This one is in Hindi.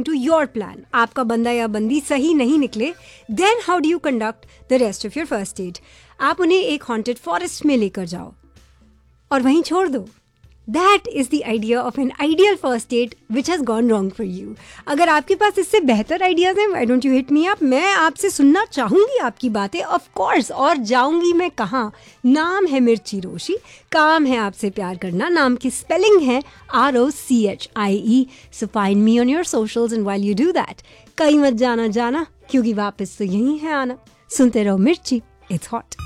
टू योर प्लान, आपका बंदा या बंदी सही नहीं निकले, then how do you conduct the rest of your first date? आप उन्हें एक हॉन्टेड फॉरेस्ट में लेकर जाओ और वहीं छोड़ दो. That is the idea of an ideal first date which has gone wrong for you. अगर आपके पास इससे बेहतर आइडियाज़ हैं, why don't you hit me up? मैं आपसे सुनना चाहूँगी आपकी बातें, of course. और जाऊँगी मैं कहाँ? नाम है मिर्ची रोशी, काम है आपसे प्यार करना. नाम की स्पेलिंग है ROCHIE. So find me on your socials and while you do that, कहीं मत जाना क्योंकि वापस तो यही है आना. सुनते रहो मिर्ची, it's hot.